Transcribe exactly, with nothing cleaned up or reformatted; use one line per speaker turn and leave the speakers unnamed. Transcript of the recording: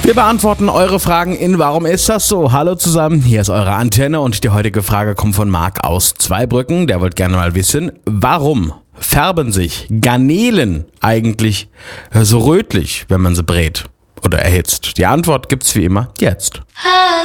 Wir beantworten eure Fragen in Warum ist das so? Hallo zusammen, hier ist eure Antenne und die heutige Frage kommt von Marc aus Zweibrücken. Der wollte gerne mal wissen, warum färben sich Garnelen eigentlich so rötlich, wenn man sie brät oder erhitzt? Die Antwort gibt's wie immer jetzt.